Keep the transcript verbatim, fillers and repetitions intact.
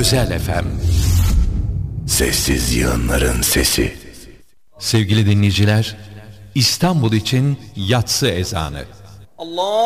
Özel F M. Sessiz yığınların sesi. Sevgili dinleyiciler, İstanbul için yatsı ezanı. Allah